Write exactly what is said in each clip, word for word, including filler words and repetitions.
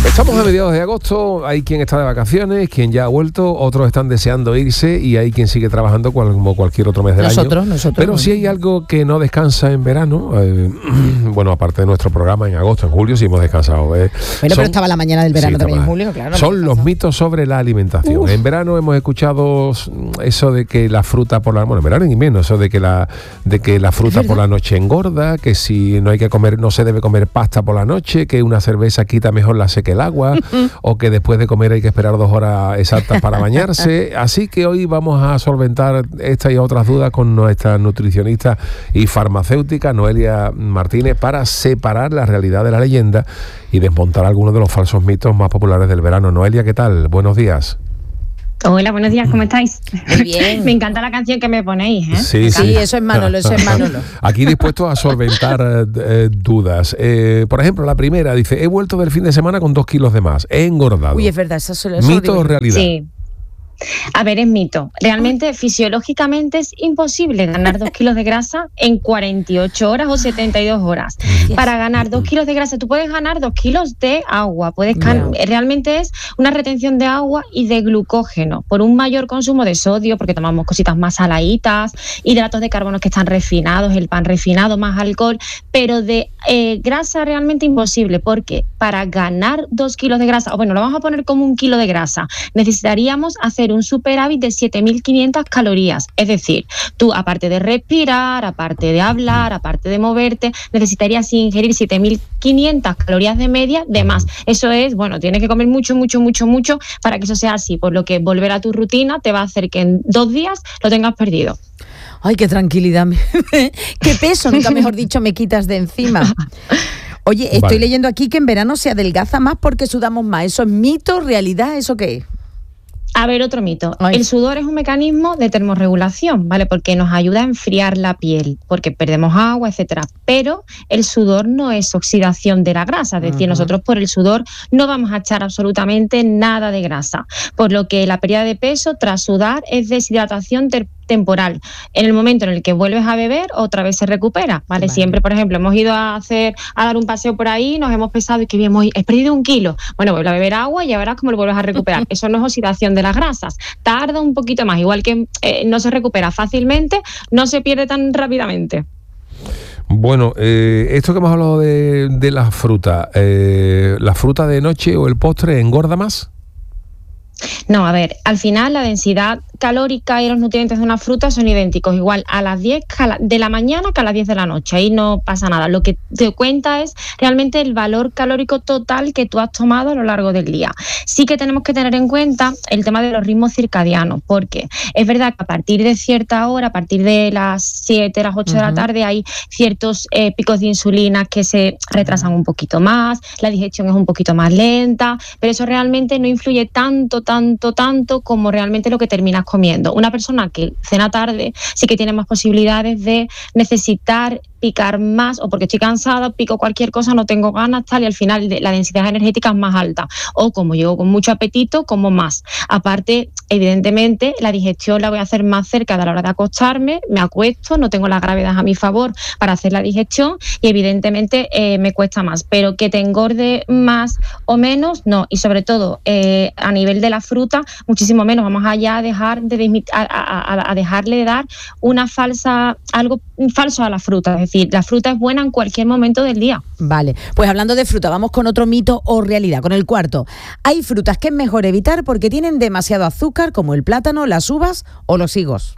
Estamos a mediados de agosto, hay quien está de vacaciones, quien ya ha vuelto, otros están deseando irse y hay quien sigue trabajando como cualquier otro mes del nosotros, año. Nosotros, Pero si hay algo que no descansa en verano, eh, bueno, aparte de nuestro programa en agosto, en julio sí hemos descansado. Eh. Bueno, son, pero estaba la mañana del verano sí, también en julio, claro. Son los mitos sobre la alimentación. Uf. En verano hemos escuchado eso de que la fruta por la... Bueno, en verano en invierno, eso de que la, de que la fruta por la noche engorda, que si no hay que comer, no se debe comer pasta por la noche, que una cerveza quita mejor la sed que el agua, o que después de comer hay que esperar dos horas exactas para bañarse. Así que hoy vamos a solventar estas y otras dudas con nuestra nutricionista y farmacéutica Noelia Martínez para separar la realidad de la leyenda y desmontar algunos de los falsos mitos más populares del verano. Noelia, ¿qué tal? Buenos días. Hola, buenos días, ¿cómo estáis? Muy bien. Me encanta la canción que me ponéis, ¿eh? Sí, sí, eso es Manolo, eso es Manolo. Aquí dispuesto a solventar eh, dudas. Eh, por ejemplo, la primera dice, he vuelto del fin de semana con dos kilos de más, he engordado. Uy, es verdad, eso, eso ¿Mito o realidad? Sí. A ver, es mito. Realmente, fisiológicamente es imposible ganar dos kilos de grasa en cuarenta y ocho horas o setenta y dos horas. Yes. Para ganar dos kilos de grasa, tú puedes ganar dos kilos de agua. Puedes no. Realmente es una retención de agua y de glucógeno por un mayor consumo de sodio, porque tomamos cositas más saladitas, hidratos de carbono que están refinados, el pan refinado, más alcohol, pero de eh, grasa realmente imposible, porque para ganar dos kilos de grasa, o bueno, lo vamos a poner como un kilo de grasa, necesitaríamos hacer un superávit de siete mil quinientas calorías. Es decir, tú aparte de respirar, aparte de hablar, aparte de moverte, necesitarías ingerir siete mil quinientas calorías de media de más. Eso es, bueno, tienes que comer mucho, mucho, mucho, mucho para que eso sea así, por lo que volver a tu rutina te va a hacer que en dos días lo tengas perdido. Ay, qué tranquilidad, qué peso, nunca mejor dicho, me quitas de encima. Oye, estoy vale. leyendo aquí que en verano se adelgaza más porque sudamos más. ¿Eso es mito, realidad? ¿Eso qué es? A ver, otro mito. Ay. El sudor es un mecanismo de termorregulación, ¿vale? Porque nos ayuda a enfriar la piel, porque perdemos agua, etcétera. Pero el sudor no es oxidación de la grasa, es decir, uh-huh. nosotros por el sudor no vamos a echar absolutamente nada de grasa. Por lo que la pérdida de peso tras sudar es deshidratación ter- temporal. En el momento en el que vuelves a beber, otra vez se recupera, ¿vale? vale. Siempre, por ejemplo, hemos ido a hacer, a dar un paseo por ahí, nos hemos pesado y que hemos he perdido un kilo. Bueno, vuelve a beber agua y ya verás cómo lo vuelves a recuperar. Eso no es oxidación de las grasas. Tarda un poquito más, igual que eh, no se recupera fácilmente, no se pierde tan rápidamente. Bueno, eh, esto que hemos hablado de, de la fruta, eh, ¿la fruta de noche o el postre engorda más? No, a ver, al final la densidad calórica y los nutrientes de una fruta son idénticos, igual a las diez de la mañana que a las diez de la noche, ahí no pasa nada. Lo que te cuenta es realmente el valor calórico total que tú has tomado a lo largo del día. Sí que tenemos que tener en cuenta el tema de los ritmos circadianos, porque es verdad que a partir de cierta hora, a partir de las siete, las ocho uh-huh. de la tarde, hay ciertos eh, picos de insulina que se retrasan un poquito más, la digestión es un poquito más lenta, pero eso realmente no influye tanto, tanto, tanto como realmente lo que terminas comiendo. Una persona que cena tarde sí que tiene más posibilidades de necesitar picar más, o porque estoy cansada, pico cualquier cosa, no tengo ganas, tal, y al final la densidad energética es más alta. O como llego con mucho apetito, como más. Aparte, evidentemente, la digestión la voy a hacer más cerca de la hora de acostarme, me acuesto, no tengo la gravedad a mi favor para hacer la digestión y evidentemente eh, me cuesta más. Pero que te engorde más o menos, no. Y sobre todo, eh, a nivel de la fruta, muchísimo menos. Vamos allá a dejar de a, a, a dejarle de dar una falsa, algo falso a la fruta. Es decir, la fruta es buena en cualquier momento del día. Vale, pues hablando de fruta, vamos con otro mito o realidad, con el cuarto. Hay frutas que es mejor evitar porque tienen demasiado azúcar, como el plátano, las uvas o los higos.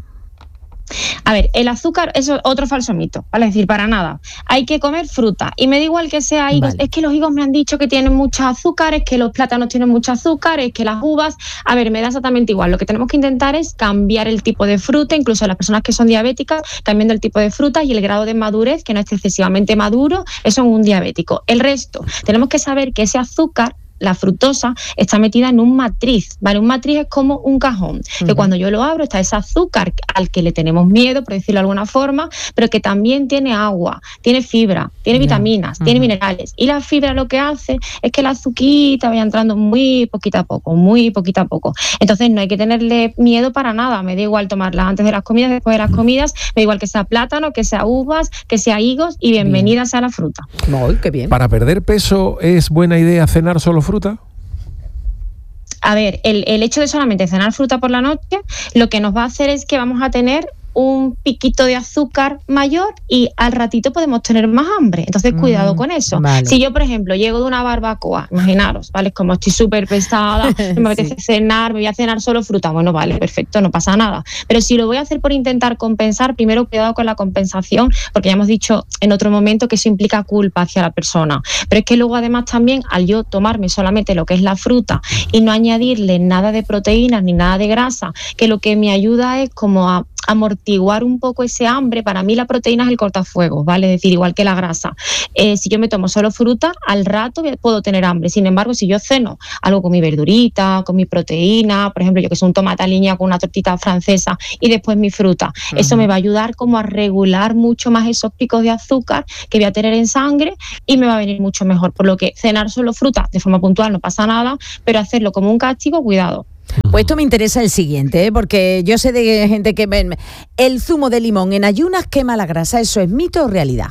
A ver, el azúcar es otro falso mito, ¿vale? Es decir, para nada. Hay que comer fruta y me da igual que sea higos. Vale. Es que los higos me han dicho que tienen mucho azúcar, es que los plátanos tienen mucho azúcar, es que las uvas... A ver, me da exactamente igual. Lo que tenemos que intentar es cambiar el tipo de fruta, incluso las personas que son diabéticas, cambiando el tipo de fruta y el grado de madurez, que no esté excesivamente maduro, eso es un diabético. El resto, tenemos que saber que ese azúcar, la fructosa, está metida en un matriz, ¿vale? Un matriz es como un cajón, uh-huh. que cuando yo lo abro está ese azúcar al que le tenemos miedo, por decirlo de alguna forma, pero que también tiene agua, tiene fibra, tiene yeah. vitaminas, uh-huh. tiene minerales. Y la fibra lo que hace es que la azuquita vaya entrando muy poquito a poco, muy poquito a poco. Entonces no hay que tenerle miedo para nada. Me da igual tomarla antes de las comidas, después de las comidas, me da igual que sea plátano, que sea uvas, que sea higos y bienvenida sea la fruta. Muy, qué bien. Para perder peso, ¿es buena idea cenar solo fruta? fruta? A ver, el, el hecho de solamente cenar fruta por la noche, lo que nos va a hacer es que vamos a tener un piquito de azúcar mayor y al ratito podemos tener más hambre. Entonces, cuidado mm, con eso. Vale. Si yo, por ejemplo, llego de una barbacoa, imaginaros, ¿vale? Como estoy súper pesada, no me apetece sí. cenar, me voy a cenar solo fruta. Bueno, vale, perfecto, no pasa nada. Pero si lo voy a hacer por intentar compensar, primero cuidado con la compensación, porque ya hemos dicho en otro momento que eso implica culpa hacia la persona. Pero es que luego, además, también, al yo tomarme solamente lo que es la fruta y no añadirle nada de proteínas ni nada de grasa, que lo que me ayuda es como a amortiguar un poco ese hambre. Para mí la proteína es el cortafuegos, ¿vale? Es decir, igual que la grasa. Eh, si yo me tomo solo fruta, al rato puedo tener hambre. Sin embargo, si yo ceno algo con mi verdurita, con mi proteína, por ejemplo, yo que sé, un tomate aliñado con una tortita francesa y después mi fruta, uh-huh. eso me va a ayudar como a regular mucho más esos picos de azúcar que voy a tener en sangre y me va a venir mucho mejor. Por lo que cenar solo fruta de forma puntual no pasa nada, pero hacerlo como un castigo, cuidado. Pues esto me interesa el siguiente, ¿eh? Porque yo sé de gente que ven el zumo de limón en ayunas quema la grasa. ¿Eso es mito o realidad?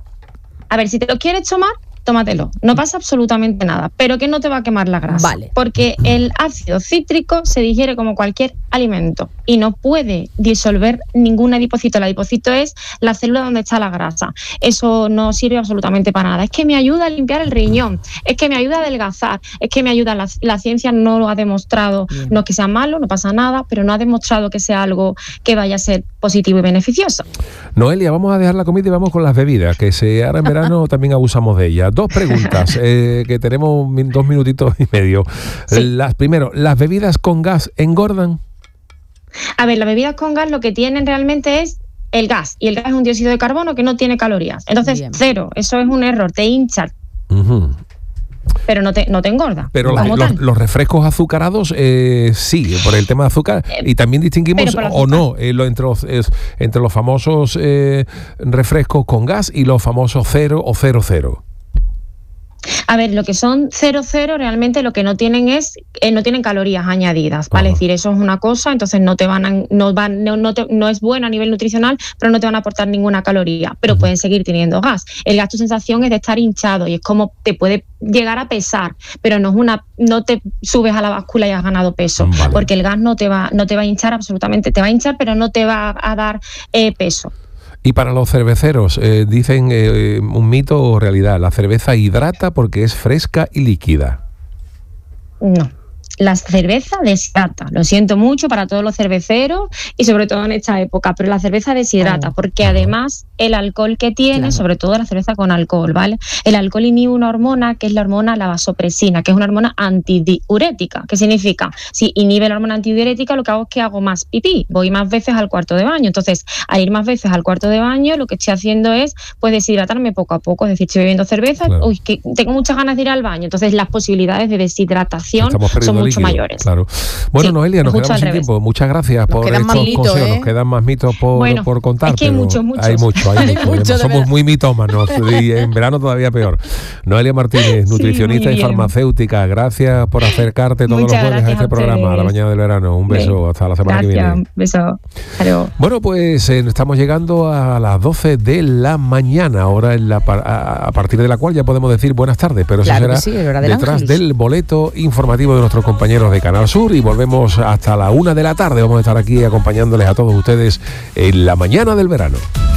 A ver, si te lo quieres tomar, tómatelo. No pasa absolutamente nada, pero que no te va a quemar la grasa. Vale. Porque el ácido cítrico se digiere como cualquier alimento y no puede disolver ningún adipocito. El adipocito es la célula donde está la grasa. Eso no sirve absolutamente para nada. Es que me ayuda a limpiar el riñón, es que me ayuda a adelgazar, es que me ayuda. La, la ciencia no lo ha demostrado. Bien. No es que sea malo, no pasa nada, pero no ha demostrado que sea algo que vaya a ser positivo y beneficioso. Noelia, vamos a dejar la comida y vamos con las bebidas, que se, ahora en verano también abusamos de ellas. Dos preguntas, eh, que tenemos dos minutitos y medio. Sí. Las, primero, ¿las bebidas con gas engordan? A ver, las bebidas con gas lo que tienen realmente es el gas, y el gas es un dióxido de carbono que no tiene calorías. Entonces, Bien. cero, eso es un error, te hincha. Uh-huh. Pero no te, no te engorda. Pero la, los, los refrescos azucarados, eh, sí, por el tema de azúcar. Eh, y también distinguimos, o no, eh, lo, entre, los, es, entre los famosos eh, refrescos con gas y los famosos cero o cero cero. A ver, lo que son cero cero realmente lo que no tienen es eh, no tienen calorías añadidas, ¿vale? Es decir, eso es una cosa, entonces no te van a, no van no, no, te, no es bueno a nivel nutricional, pero no te van a aportar ninguna caloría, pero uh-huh. pueden seguir teniendo gas. El gas, tu sensación es de estar hinchado y es como te puede llegar a pesar, pero no es una no te subes a la báscula y has ganado peso, vale. porque el gas no te va no te va a hinchar absolutamente, te va a hinchar, pero no te va a dar eh, peso. Y para los cerveceros, eh, dicen eh, un mito o realidad, ¿la cerveza hidrata porque es fresca y líquida? No. La cerveza deshidrata, lo siento mucho para todos los cerveceros y sobre todo en esta época, pero la cerveza deshidrata oh, porque oh. además el alcohol que tiene, claro. sobre todo la cerveza con alcohol, ¿vale? El alcohol inhibe una hormona que es la hormona la vasopresina, que es una hormona antidiurética. ¿Qué significa? Si inhibe la hormona antidiurética, lo que hago es que hago más pipí, voy más veces al cuarto de baño. Entonces, al ir más veces al cuarto de baño, lo que estoy haciendo es pues deshidratarme poco a poco, es decir, estoy bebiendo cerveza, claro. uy, que tengo muchas ganas de ir al baño. Entonces, las posibilidades de deshidratación son mucho mayores. Claro. Bueno, sí, Noelia, nos quedamos sin tiempo. Muchas gracias nos por estos mitos, consejos. ¿eh? Nos quedan más mitos por, bueno, por contar. Es que hay muchos, muchos. Hay mucho, hay mucho. mucho Somos muy mitómanos y en verano todavía peor. Noelia Martínez, nutricionista sí, y farmacéutica, gracias por acercarte todos muchas los jueves a este a programa, a la mañana del verano. Un beso, bien. Hasta la semana gracias, que viene. Un beso. Hello. Bueno, pues eh, estamos llegando a las doce de la mañana, hora en la, a, a partir de la cual ya podemos decir buenas tardes, pero eso claro será sí, detrás Ángeles. Del boleto informativo de nuestros compañeros de Canal Sur y volvemos hasta la una de la tarde. Vamos a estar aquí acompañándoles a todos ustedes en la mañana del verano.